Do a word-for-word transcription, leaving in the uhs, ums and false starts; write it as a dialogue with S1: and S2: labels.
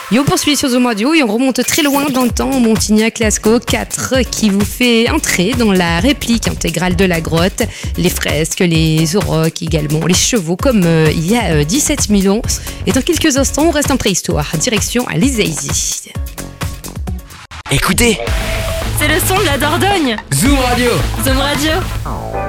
S1: Et on poursuit sur Zoom Radio et on remonte très loin dans le temps au Montignac-Lascaux quatre qui vous fait entrer dans la réplique intégrale de la grotte, les fresques, les aurochs également, les chevaux comme euh, il y a euh, dix-sept mille ans. Et dans quelques instants, on reste en préhistoire, direction à l'Isaïsie.
S2: Écoutez,
S3: c'est le son de la Dordogne.
S2: Zoom Radio.
S3: Zoom Radio.